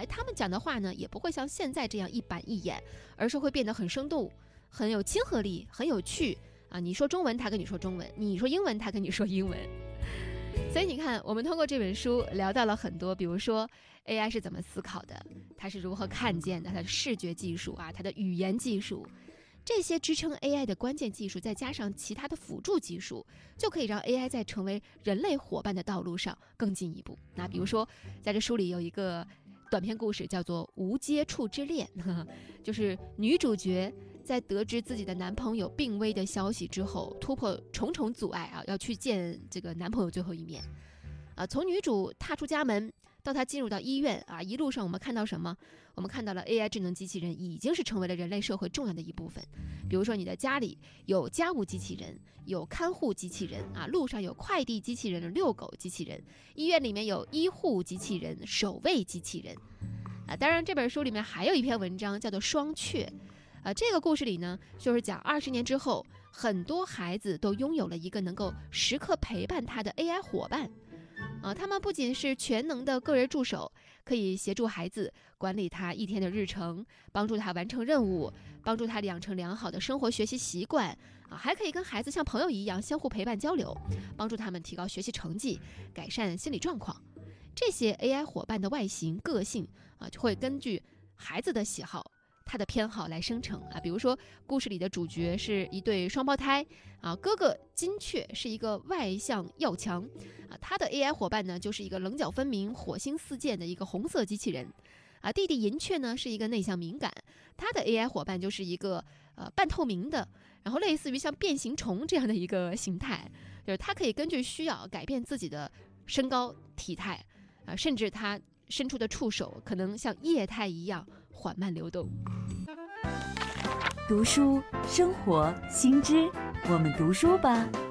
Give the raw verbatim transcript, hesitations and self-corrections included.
他们讲的话呢，也不会像现在这样一板一眼，而是会变得很生动，很有亲和力，很有趣啊！你说中文，他跟你说中文；你说英文，他跟你说英文。所以你看，我们通过这本书聊到了很多，比如说 A I 是怎么思考的，它是如何看见的，它的视觉技术啊，它的语言技术，这些支撑 A I 的关键技术，再加上其他的辅助技术，就可以让 A I 在成为人类伙伴的道路上更进一步。那比如说，在这书里有一个短篇故事叫做《无接触之恋》，呵呵，就是女主角在得知自己的男朋友病危的消息之后，突破重重阻碍啊，要去见这个男朋友最后一面。啊，从女主踏出家门到她进入到医院啊，一路上我们看到什么？我们看到了 A I 智能机器人已经是成为了人类社会重要的一部分。比如说你的家里有家务机器人，有看护机器人啊，路上有快递机器人、遛狗机器人，医院里面有医护机器人、守卫机器人。啊，当然这本书里面还有一篇文章叫做《双雀》。啊，这个故事里呢，就是讲二十年之后，很多孩子都拥有了一个能够时刻陪伴他的 A I 伙伴。啊，他们不仅是全能的个人助手，可以协助孩子管理他一天的日程，帮助他完成任务，帮助他养成良好的生活学习习惯，啊，还可以跟孩子像朋友一样相互陪伴交流，帮助他们提高学习成绩，改善心理状况。这些 A I 伙伴的外形、个性啊，就会根据孩子的喜好，他的偏好来生成啊，比如说故事里的主角是一对双胞胎啊，哥哥金雀是一个外向要强啊，他的 A I 伙伴呢就是一个棱角分明、火星四溅的一个红色机器人啊，弟弟银雀呢是一个内向敏感，他的 A I 伙伴就是一个呃半透明的，然后类似于像变形虫这样的一个形态，就是他可以根据需要改变自己的身高、体态啊，甚至他伸出的触手可能像液态一样缓慢流动。 读书生活新知，我们读书吧。